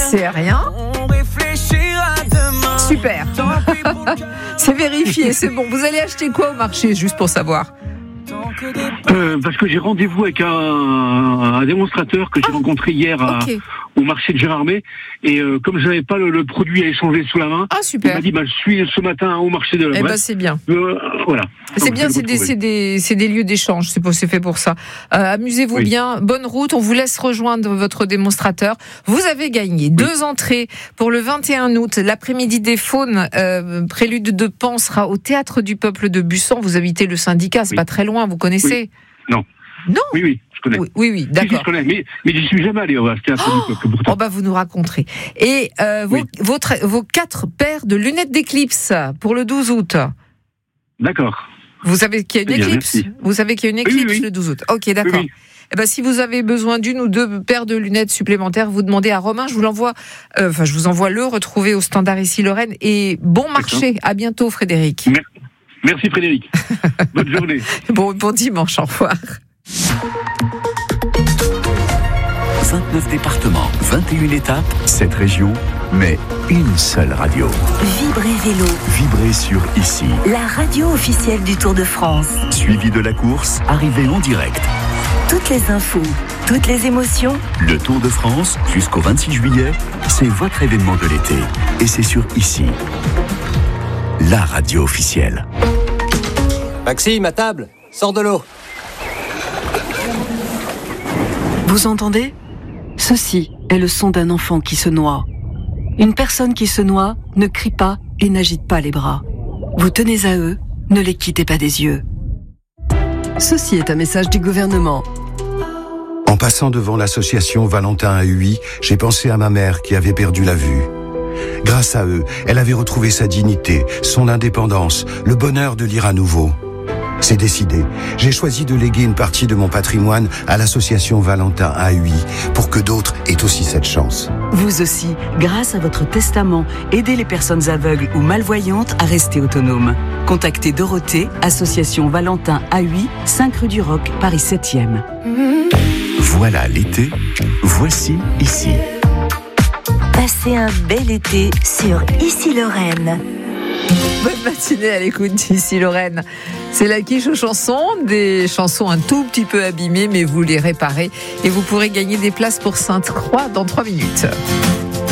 C'est rien. Super. C'est vérifié, c'est bon. Vous allez acheter quoi au marché, juste pour savoir? Parce que j'ai rendez-vous avec un démonstrateur que j'ai rencontré hier au marché de Gérardmer, et comme je n'avais pas le produit à échanger sous la main, super. il m'a dit je suis ce matin au marché de la Bresse. C'est bien. Voilà. C'est bien, c'est des lieux d'échange, c'est fait pour ça. Amusez-vous bien, bonne route, on vous laisse rejoindre votre démonstrateur. Vous avez gagné 2 entrées pour le 21 août, l'après-midi des Faunes, prélude de Pan sera au Théâtre du Peuple de Bussan. Vous habitez le syndicat, c'est pas très loin, vous connaissez? Non. Oui, je connais. Oui, d'accord. Je connais, mais j'y suis jamais allé au Théâtre du Peuple. Vous nous raconterez. Et vos 4 paires de lunettes d'éclipse pour le 12 août. D'accord. Vous savez qu'il y a une éclipse? Vous savez qu'il y a une éclipse le 12 août. Ok, d'accord. Oui. Si vous avez besoin d'une ou 2 paires de lunettes supplémentaires, vous demandez à Romain. Je vous l'envoie. Je vous envoie retrouver au standard ici Lorraine. Et bon marché. À bientôt, Frédéric. Merci Frédéric. Bonne journée. Bon dimanche. Au revoir. 29 départements, 21 étapes, 7 régions, mais une seule radio. Vibrez Vélo. Vibrez sur Ici. La radio officielle du Tour de France. Suivi de la course, arrivée en direct. Toutes les infos, toutes les émotions. Le Tour de France, jusqu'au 26 juillet, c'est votre événement de l'été. Et c'est sur Ici. La radio officielle. Maxime, à table, sors de l'eau. Vous entendez ? Ceci est le son d'un enfant qui se noie. Une personne qui se noie ne crie pas et n'agite pas les bras. Vous tenez à eux, ne les quittez pas des yeux. Ceci est un message du gouvernement. En passant devant l'association Valentin à Huy, j'ai pensé à ma mère qui avait perdu la vue. Grâce à eux, elle avait retrouvé sa dignité, son indépendance, le bonheur de lire à nouveau. C'est décidé. J'ai choisi de léguer une partie de mon patrimoine à l'association Valentin à Huy pour que d'autres aient aussi cette chance. Vous aussi, grâce à votre testament, aidez les personnes aveugles ou malvoyantes à rester autonomes. Contactez Dorothée, association Valentin à Huy, 5 rue du Roc, Paris 7e. Voilà l'été, voici Ici. Passez un bel été sur Ici Lorraine. Bonne matinée à l'écoute d'Ici Lorraine. C'est la quiche aux chansons, des chansons un tout petit peu abîmées, mais vous les réparez et vous pourrez gagner des places pour Sainte-Croix dans 3 minutes.